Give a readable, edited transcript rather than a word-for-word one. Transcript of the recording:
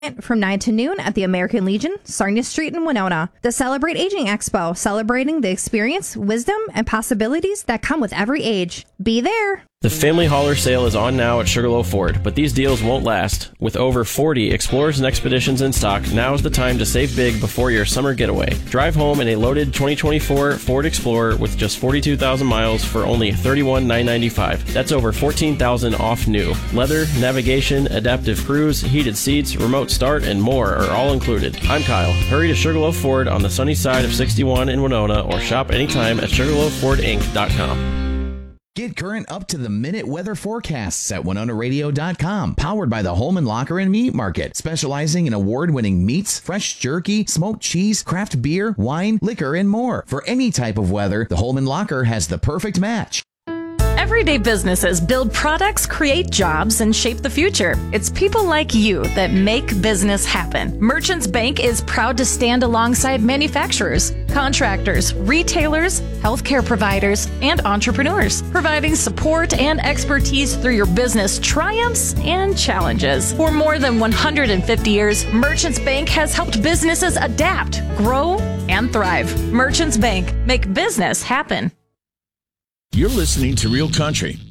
From 9 to noon at the American Legion, Sarnia Street in Winona. The Celebrate Aging Expo, celebrating the experience, wisdom, and possibilities that come with every age. Be there! The Family Hauler sale is on now at Sugarloaf Ford, but these deals won't last. With over 40 Explorers and Expeditions in stock, now is the time to save big before your summer getaway. Drive home in a loaded 2024 Ford Explorer with just 42,000 miles for only $31,995. That's over $14,000 off new. Leather, navigation, adaptive cruise, heated seats, remote start, and more are all included. I'm Kyle. Hurry to Sugarloaf Ford on the sunny side of 61 in Winona or shop anytime at SugarloafFordInc.com. Get current up-to-the-minute weather forecasts at WinonaRadio.com. Powered by the Holman Locker and Meat Market, specializing in award-winning meats, fresh jerky, smoked cheese, craft beer, wine, liquor, and more. For any type of weather, the Holman Locker has the perfect match. Everyday businesses build products, create jobs, and shape the future. It's people like you that make business happen. Merchants Bank is proud to stand alongside manufacturers, contractors, retailers, healthcare providers, and entrepreneurs, providing support and expertise through your business triumphs and challenges. For more than 150 years, Merchants Bank has helped businesses adapt, grow, and thrive. Merchants Bank, make business happen. You're listening to Real Country